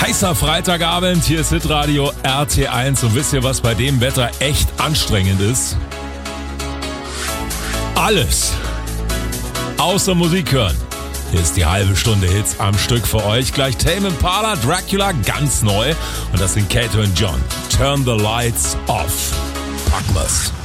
heißer Freitagabend, hier ist Hitradio RT1 und wisst ihr, was bei dem Wetter echt anstrengend ist? Alles außer Musik hören. Hier ist die halbe Stunde Hits am Stück für euch. Gleich Tame Impala, Dracula, ganz neu. Und das sind Kato und John. Turn the lights off. Packen wir's.